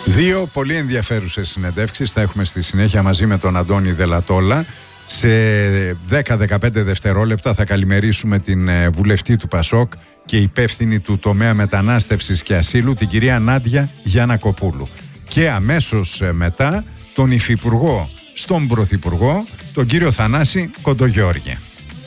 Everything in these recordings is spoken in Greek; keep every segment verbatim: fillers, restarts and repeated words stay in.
Δύο πολύ ενδιαφέρουσες συνεντεύξεις θα έχουμε στη συνέχεια μαζί με τον Αντώνη Δελατόλα. Σε δέκα με δεκαπέντε δευτερόλεπτα θα καλημερίσουμε την βουλευτή του Πασόκ και υπεύθυνη του τομέα μετανάστευσης και ασύλου, την κυρία Νάντια Γιαννακοπούλου. Και αμέσως μετά τον υφυπουργό στον πρωθυπουργό, τον κύριο Θανάση Κοντογιώργη.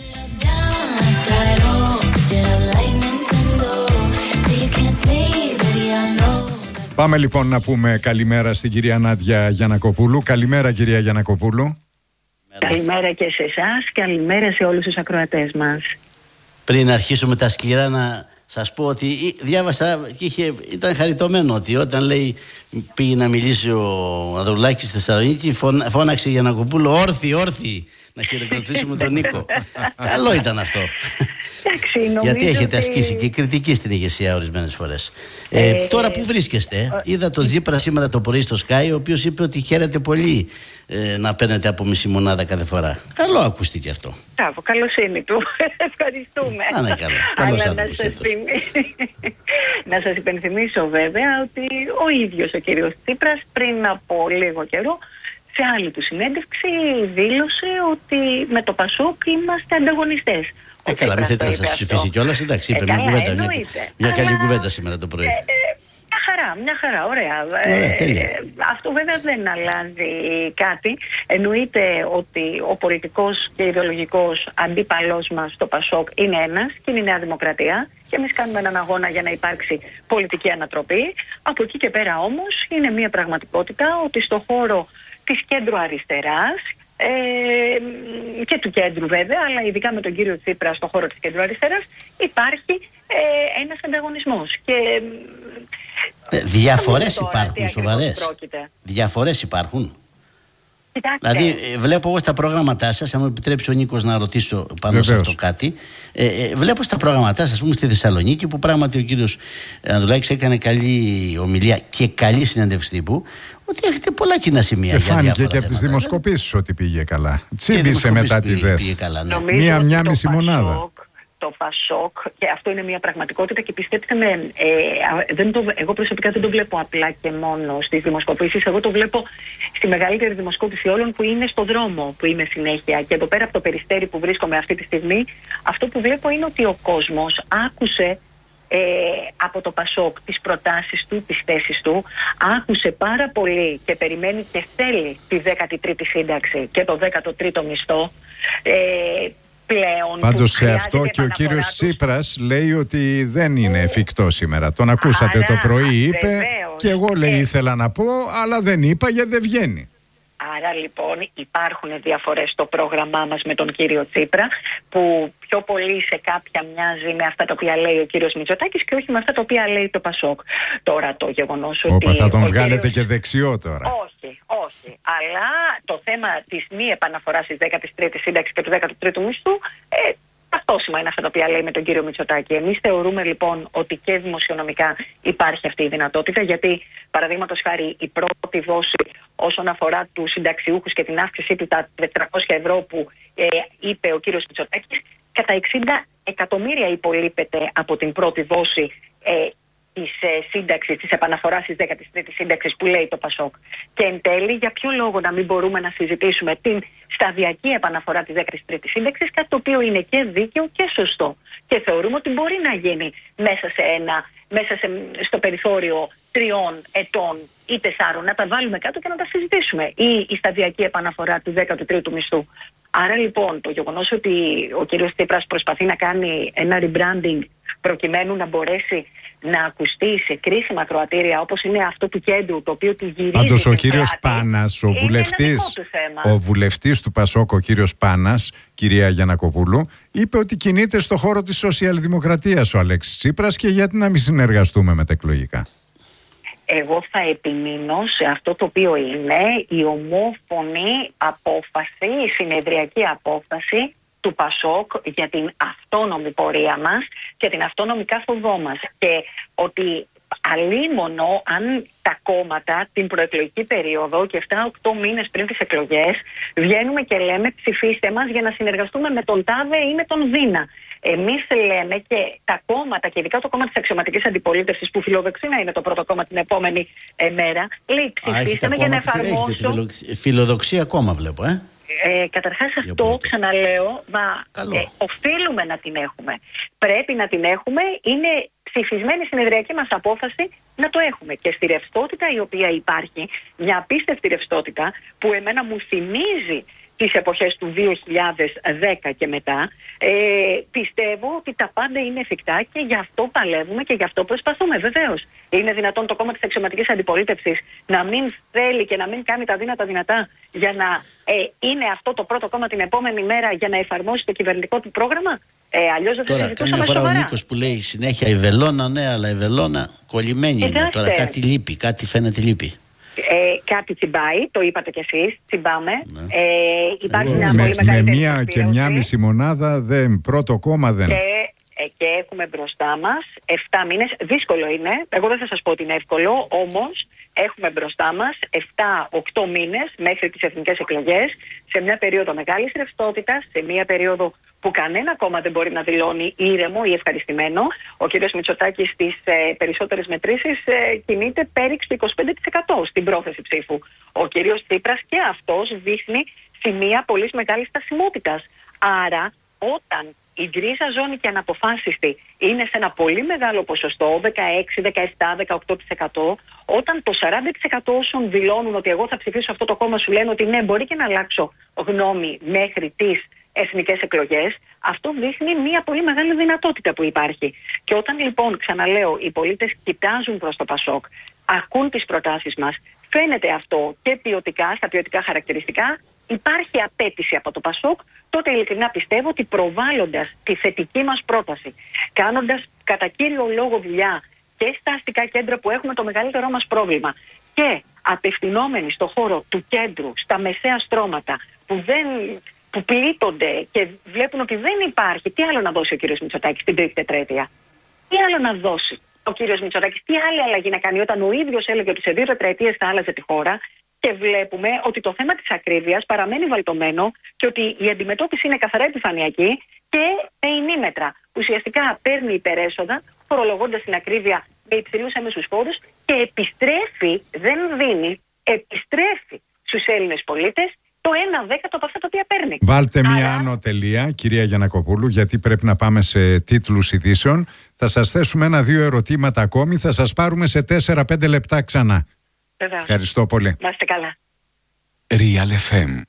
Πάμε λοιπόν να πούμε καλημέρα στην κυρία Νάντια Γιαννακοπούλου. Καλημέρα κυρία Γιαννακοπούλου. Καλημέρα και σε εσάς, καλημέρα σε όλους τους ακροατές μας. Πριν αρχίσουμε τα σκληρά, να σας πω ότι διάβασα και είχε, ήταν χαριτωμένο ότι όταν λέει πήγε να μιλήσει ο Ανδρουλάκης στη Θεσσαλονίκη, φώναξε Γιαννακοπούλου όρθι, όρθι, να χειροκροτήσουμε τον Νίκο. Καλό ήταν αυτό. Εντάξει, γιατί έχετε ότι... ασκήσει και κριτική στην ηγεσία ορισμένες φορές. Ε, ε, τώρα που βρίσκεστε, ε, είδα τον Τσίπρα σήμερα το πρωί στο Sky, ο οποίος είπε ότι χαίρεται πολύ ε, να παίρνετε από μισή μονάδα κάθε φορά. Καλό ακούστηκε αυτό. Μπράβο, καλοσύνη του. Ευχαριστούμε. Α, ναι, καλά. Καλώς Αλλά να σας, να σας υπενθυμίσω βέβαια ότι ο ίδιος ο κύριος Τσίπρας πριν από λίγο καιρό σε άλλη του συνέντευξη δήλωσε ότι με το Πασόκ είμαστε ανταγωνιστές. Ε, καλά, μην θέλετε να σας ψηφίσει κιόλας, εντάξει, είπε ε, μια κουβέντα, μια, μια καλή Αλλά... κουβέντα σήμερα το πρωί. Ε, ε, μια χαρά, μια χαρά, ωραία. ωραία τέλεια. Ε, αυτό βέβαια δεν αλλάζει κάτι. Εννοείται ότι ο πολιτικός και ιδεολογικός αντίπαλός μας στο Πασόκ είναι ένας και είναι η Νέα Δημοκρατία. Και εμείς κάνουμε έναν αγώνα για να υπάρξει πολιτική ανατροπή. Από εκεί και πέρα όμως είναι μια πραγματικότητα ότι στο χώρο της κέντρου αριστεράς ε, και του κέντρου βέβαια, αλλά ειδικά με τον κύριο Τσίπρα στο χώρο της κέντρου αριστεράς υπάρχει ε, ένας ανταγωνισμός. Και, ε, διαφορές τώρα, υπάρχουν σοβαρές. Διαφορές υπάρχουν. Κοιτάξτε. Δηλαδή, βλέπω εγώ στα προγράμματά σας, αν μου επιτρέψει ο Νίκος να ρωτήσω πάνω Βεβαίως. σε αυτό κάτι. Ε, ε, βλέπω στα προγράμματά σας, ας πούμε, στη Θεσσαλονίκη, που πράγματι ο κύριος Ανδρουλάκης έκανε καλή ομιλία και καλή συνέντευξη τύπου, ότι έχετε πολλά κοινά σημεία. Και φάνηκε και από τις δημοσκοπήσεις ότι πήγε καλά. Τσίμπησε μετά τη ΔΕΘ. Ναι. Μία, μία μισή μονάδα. Το Πασόκ, και αυτό είναι μια πραγματικότητα και πιστέψτε με, ε, δεν το, εγώ προσωπικά δεν το βλέπω απλά και μόνο στις δημοσκοπήσεις, εγώ το βλέπω στη μεγαλύτερη δημοσκόπηση όλων που είναι στο δρόμο, που είμαι συνέχεια. Και εδώ πέρα από το Περιστέρι που βρίσκομαι αυτή τη στιγμή, αυτό που βλέπω είναι ότι ο κόσμος άκουσε ε, από το Πασόκ τις προτάσεις του, τις θέσεις του, άκουσε πάρα πολύ και περιμένει και θέλει τη δέκατη τρίτη σύνταξη και το δέκατο τρίτο μισθό. Ε, Πάντως σε αυτό και ο κύριος τους... Τσίπρας λέει ότι δεν είναι εφικτό σήμερα. Τον ακούσατε. Άρα, το πρωί είπε βεβαίως, και εγώ λέει ε... ήθελα να πω, αλλά δεν είπα γιατί δεν βγαίνει. Άρα λοιπόν υπάρχουν διαφορές στο πρόγραμμά μας με τον κύριο Τσίπρα, που πιο πολύ σε κάποια μοιάζει με αυτά τα οποία λέει ο κύριος Μητσοτάκης και όχι με αυτά τα οποία λέει το Πασόκ. Τώρα το γεγονός ότι... Όπα, θα τον βγάλετε κύριος... και δεξιό τώρα. Όχι, όχι. Αλλά το θέμα της μη επαναφοράς της δέκατης τρίτης σύνταξης και του δέκατου τρίτου μισθού, ε, ταυτόσιμα είναι αυτά τα οποία λέει με τον κύριο Μητσοτάκη. Εμείς θεωρούμε λοιπόν ότι και δημοσιονομικά υπάρχει αυτή η δυνατότητα, γιατί παραδείγματος χάρη η πρώτη δόση όσον αφορά τους συνταξιούχους και την αύξησή του τα τετρακόσια ευρώ που ε, είπε ο κύριος Μητσοτάκης, κατά εξήντα εκατομμύρια υπολείπεται από την πρώτη δόση ε, της ε, σύνταξης, της επαναφοράς της δέκατης τρίτης σύνταξης που λέει το Πασόκ. Και εν τέλει, για ποιο λόγο να μην μπορούμε να συζητήσουμε την σταδιακή επαναφορά της δέκατης τρίτης σύνταξης, κάτι το οποίο είναι και δίκαιο και σωστό. Και θεωρούμε ότι μπορεί να γίνει μέσα σε ένα, μέσα σε, στο περιθώριο τριών ετών ή τεσσάρων, να τα βάλουμε κάτω και να τα συζητήσουμε. Ή η σταδιακή επαναφορά του δέκατου τρίτου μισθού. Άρα λοιπόν το γεγονός ότι ο κ. Τσίπρας προσπαθεί να κάνει ένα rebranding προκειμένου να μπορέσει να ακουστεί σε κρίσιμα κροατήρια όπως είναι αυτό του κέντρου, το οποίο του γυρίζει. Πάντως ο κύριος Πάνας, ο βουλευτής, ο βουλευτής του Πασόκ, ο κύριος Πάνας, κυρία Γιαννακοπούλου, είπε ότι κινείται στο χώρο της σοσιαλδημοκρατίας ο Αλέξης Τσίπρας και γιατί να μην συνεργαστούμε μετεκλογικά. Εγώ θα επιμείνω σε αυτό το οποίο είναι η ομόφωνη απόφαση, η συνεδριακή απόφαση του Πασόκ για την αυτόνομη πορεία μας και την αυτόνομη κάθοδό μας. Και ότι αλίμονο αν τα κόμματα την προεκλογική περίοδο και εφτά οκτώ μήνες πριν τις εκλογές βγαίνουμε και λέμε ψηφίστε μας για να συνεργαστούμε με τον τάδε ή με τον δίνα. Εμείς λέμε και τα κόμματα, και ειδικά το κόμμα της αξιωματικής αντιπολίτευσης, που φιλοδοξεί να είναι το πρώτο κόμμα την επόμενη ε, μέρα, λέει ψηφίσαμε για να εφαρμόσω. Φιλοδοξία κόμμα βλέπω, ε. Ε, καταρχάς αυτό, ξαναλέω, μα ε, οφείλουμε να την έχουμε. Πρέπει να την έχουμε, είναι ψηφισμένη στην συνεδριακή μας απόφαση να το έχουμε. Και στη ρευστότητα η οποία υπάρχει, μια απίστευτη ρευστότητα που εμένα μου θυμίζει τις εποχές του δύο χιλιάδες δέκα και μετά, ε, πιστεύω ότι τα πάντα είναι εφικτά και γι' αυτό παλεύουμε και γι' αυτό προσπαθούμε. Βεβαίως, είναι δυνατόν το κόμμα της αξιωματικής αντιπολίτευσης να μην θέλει και να μην κάνει τα δύνατα δυνατά για να ε, είναι αυτό το πρώτο κόμμα την επόμενη μέρα για να εφαρμόσει το κυβερνητικό του πρόγραμμα? Ε, αλλιώς δεν θα συζητούσαμε σοβαρά. Τώρα, καμιά φορά ο Νίκος που λέει συνέχεια η βελόνα, ναι, αλλά η βελόνα κολλημένη είναι. Τώρα κάτι λείπει, κάτι φαίνεται λείπει. Ε, κάτι τσιμπάει, το είπατε κι εσείς, τσιμπάμε. Ναι. Ε, υπάρχει μια με, πολύ μεγάλη με μία και μια μισή μονάδα, δεν, πρώτο κόμμα δεν. Και, ε, και έχουμε μπροστά μας εφτά μήνες, δύσκολο είναι, εγώ δεν θα σας πω ότι είναι εύκολο, όμως έχουμε μπροστά μας εφτά οκτώ μήνες μέχρι τις εθνικές εκλογές, σε μια περίοδο μεγάλης ρευστότητας, σε μια περίοδο που κανένα κόμμα δεν μπορεί να δηλώνει ήρεμο ή ευχαριστημένο. Ο κ. Μητσοτάκης στις ε, περισσότερες μετρήσεις ε, κινείται πέριξ το είκοσι πέντε τοις εκατό στην πρόθεση ψήφου. Ο κ. Τσίπρας και αυτός δείχνει σημεία πολύ μεγάλης στασιμότητας. Άρα, όταν η γκρίζα ζώνη και αναποφάσιστη είναι σε ένα πολύ μεγάλο ποσοστό, δεκαέξι, δεκαεπτά, δεκαοκτώ τοις εκατό, όταν το σαράντα τοις εκατό όσων δηλώνουν ότι εγώ θα ψηφίσω αυτό το κόμμα σου λένε ότι ναι, μπορεί και να αλλάξω γνώμη μέχρι τις εθνικές εκλογές, αυτό δείχνει μια πολύ μεγάλη δυνατότητα που υπάρχει. Και όταν λοιπόν, ξαναλέω, οι πολίτες κοιτάζουν προς το Πασόκ, ακούν τις προτάσεις μας, φαίνεται αυτό και ποιοτικά, στα ποιοτικά χαρακτηριστικά, υπάρχει απέτηση από το Πασόκ, τότε ειλικρινά πιστεύω ότι προβάλλοντας τη θετική μας πρόταση, κάνοντας κατά κύριο λόγο δουλειά και στα αστικά κέντρα που έχουμε το μεγαλύτερό μας πρόβλημα και απευθυνόμενοι στο χώρο του κέντρου, στα μεσαία στρώματα που δεν... που πλήττονται και βλέπουν ότι δεν υπάρχει, τι άλλο να δώσει ο κύριος Μητσοτάκης στην τρίτη τετραετία? Τι άλλο να δώσει ο κύριος Μητσοτάκης, τι άλλη αλλαγή να κάνει, όταν ο ίδιος έλεγε ότι σε δύο τετραετίες θα άλλαζε τη χώρα, και βλέπουμε ότι το θέμα της ακρίβειας παραμένει βαλτωμένο και ότι η αντιμετώπιση είναι καθαρά επιφανειακή και με ημίμετρα. Ουσιαστικά παίρνει υπερέσοδα, φορολογώντας την ακρίβεια με υψηλούς έμεσους φόρους και επιστρέφει, δεν δίνει, επιστρέφει στους Έλληνες πολίτες το ένα δέκατο από αυτά τα οποία παίρνει. Βάλτε Άρα... μία άνω τελεία, κυρία Γιαννακοπούλου, γιατί πρέπει να πάμε σε τίτλους ειδήσεων. Θα σας θέσουμε ένα-δύο ερωτήματα ακόμη, θα σας πάρουμε σε τέσσερα πέντε λεπτά ξανά. Βεβαίως. Ευχαριστώ πολύ. Να είστε καλά. Real εφ εμ.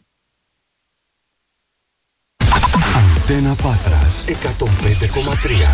Αντένα Πάτρας εκατόν πέντε κόμμα τρία.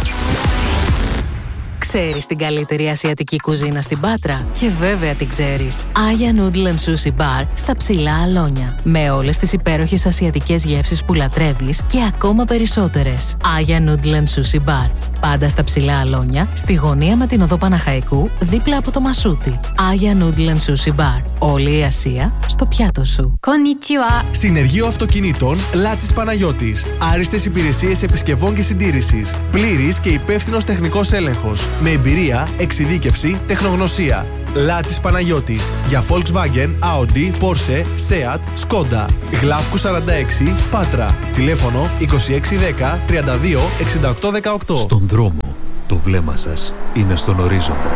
Ξέρεις την καλύτερη ασιατική κουζίνα στην Πάτρα? Και βέβαια την ξέρεις. Aya Noodle and Sushi Bar στα Ψηλά Αλόνια. Με όλες τις υπέροχες ασιατικές γεύσεις που λατρεύεις και ακόμα περισσότερες. Aya Noodle and Sushi Bar. Πάντα στα Ψηλά Αλόνια, στη γωνία με την οδό Παναχαϊκού, δίπλα από το Μασούτι. Aya Noodle and Sushi Bar. Όλη η Ασία στο πιάτο σου. Konnichiwa. Συνεργείο αυτοκινήτων Λάτσης Παναγιώτης. Άριστες υπηρεσίες επισκευών και συντήρησης. Πλήρης και υπεύθυνος τεχνικός έλεγχος. Με εμπειρία, εξειδίκευση, τεχνογνωσία. Λάτσης Παναγιώτης. Για Volkswagen, Audi, Porsche, Seat, Skoda. Γλάφκου σαράντα έξι, Πάτρα. Τηλέφωνο είκοσι έξι δέκα τριάντα δύο εξήντα οκτώ δεκαοκτώ. Στον δρόμο, το βλέμμα σας είναι στον ορίζοντα.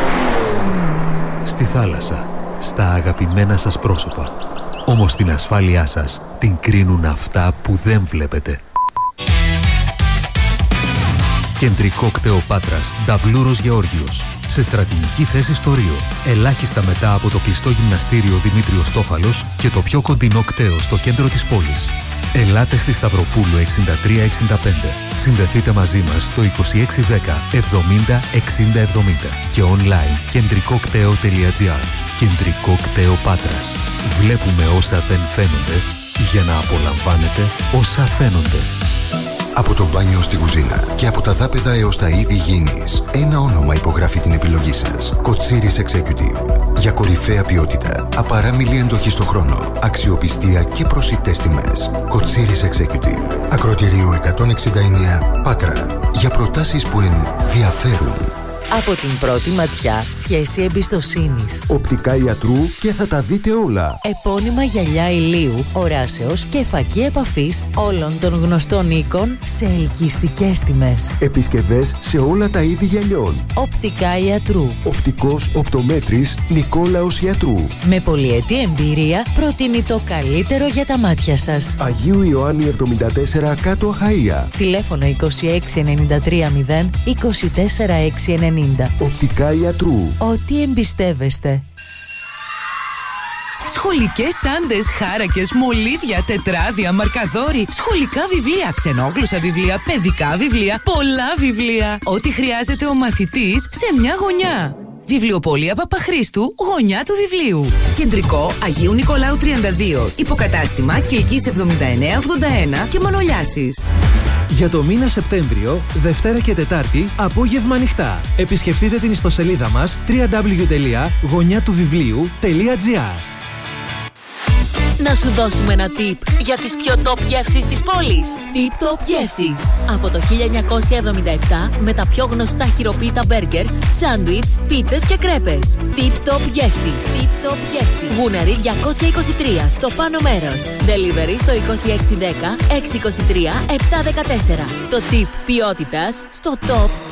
Στη θάλασσα, στα αγαπημένα σας πρόσωπα. Όμως την ασφάλειά σας την κρίνουν αυτά που δεν βλέπετε. Κεντρικό κτέο Πάτρας, Νταβλούρος Γεώργιος. Σε στρατηγική θέση στο Ρίο. Ελάχιστα μετά από το κλειστό γυμναστήριο Δημήτριος Τόφαλος και το πιο κοντινό κτέο στο κέντρο της πόλης. Ελάτε στη Σταυροπούλου εξήντα τρία εξήντα πέντε. Συνδεθείτε μαζί μας στο είκοσι έξι δέκα εβδομήντα εξήντα εβδομήντα και online κεντρικόκτέο τελεία τζι άρ. Κεντρικό κτέο Πάτρας. Βλέπουμε όσα δεν φαίνονται για να απολαμβάνετε όσα φαίνονται. Από το μπάνιο στη κουζίνα και από τα δάπεδα έως τα είδη γήινης, ένα όνομα υπογράφει την επιλογή σας. Κοτσίρις Executive. Για κορυφαία ποιότητα, απαράμιλη εντοχή στο χρόνο, αξιοπιστία και προσιτές τιμές. Κοτσίρις Executive. Ακροτηρίου εκατόν εξήντα εννέα, Πάτρα. Για προτάσεις που ενδιαφέρουν. Από την πρώτη ματιά, σχέση εμπιστοσύνης. Οπτικά Ιατρού και θα τα δείτε όλα. Επώνυμα γυαλιά ηλίου, οράσεως και φακή επαφής όλων των γνωστών οίκων σε ελκυστικές τιμές. Επισκευές σε όλα τα είδη γυαλιών. Οπτικά Ιατρού. Οπτικός οπτομέτρης Νικόλαος Ιατρού. Με πολυετή εμπειρία προτείνει το καλύτερο για τα μάτια σας. Αγίου Ιωάννη εβδομήντα τέσσερα κάτω Αχαΐα. Τηλέφωνο είκοσι έξι ενενήντα τρία μηδέν είκοσι τέσσερα έξι ενενήντα. Οπτικά Ιατρού. Ό,τι εμπιστεύεστε. Σχολικές τσάντες, χάρακες, μολύβια, τετράδια, μαρκαδόροι, σχολικά βιβλία, ξενόγλωσσα βιβλία, παιδικά βιβλία, πολλά βιβλία. Ό,τι χρειάζεται ο μαθητής σε μια γωνιά. Βιβλιοπωλεία Παπαχρήστου, γωνιά του βιβλίου. Κεντρικό Αγίου Νικολάου τριάντα δύο. Υποκατάστημα Κιλκής εβδομήντα εννέα ογδόντα ένα και Μανολιάσης. Για το μήνα Σεπτέμβριο, Δευτέρα και Τετάρτη, απόγευμα ανοιχτά. Επισκεφτείτε την ιστοσελίδα μας double-u double-u double-u τελεία γωνιά του βιβλίου τελεία τζι άρ. Να σου δώσουμε ένα tip για τις πιο top γεύσεις της πόλης. Tip Top Γεύσεις. Από το χίλια εννιακόσια εβδομήντα επτά με τα πιο γνωστά χειροποίητα μπέργκερς, σάντουιτς, πίτες και κρέπες. Tip Top Γεύσεις. Tip Top Γεύσεις. Γούναρη διακόσια είκοσι τρία στο πάνω μέρος. Delivery στο είκοσι έξι δέκα έξι είκοσι τρία επτά δεκατέσσερα. Το tip ποιότητας στο top